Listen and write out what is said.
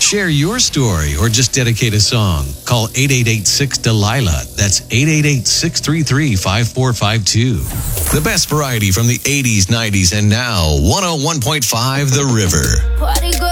Share your story or just dedicate a song. Call 888-6-DELILA. That's 888-633-5452. The best variety from the 80s, 90s, and now 101.5 The River.